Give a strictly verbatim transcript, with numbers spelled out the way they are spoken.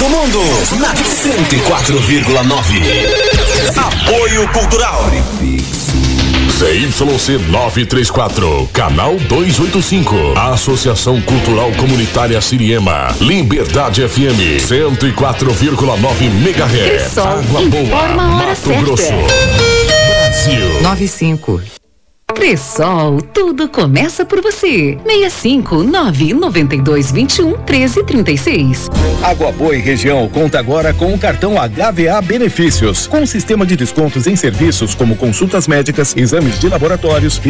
do mundo, na cento e quatro vírgula nove. Apoio Cultural. C Y C novecentos e trinta e quatro, canal duzentos e oitenta e cinco, Associação Cultural Comunitária Siriema, Liberdade F M, cento e quatro vírgula nove megahertz, Água Boa, Mato Grosso, Brasil. nove e cinco. Cressol, tudo começa por você. seis cinco nove nove dois dois um treze trinta e seis. Água Boa e região conta agora com o cartão H V A Benefícios, com um sistema de descontos em serviços como consultas médicas, exames de laboratórios,